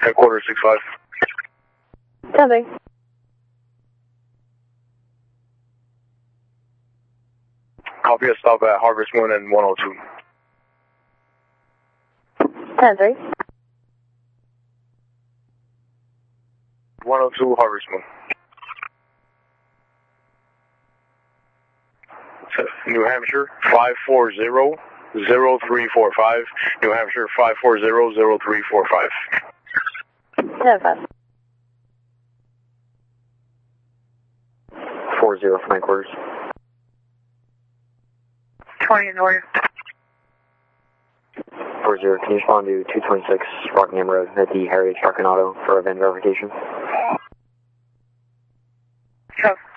Headquarters 65. Sending. Copy a stop at Harvest Moon and 102. 10-3. 102 Harvest Moon. New Hampshire 540-0345. New Hampshire 540-0345. 10-5. 40 from headquarters. 20 in order. 40, can you respond to 226 Rockingham Road at the Heritage Truck and Auto for event verification? Truck.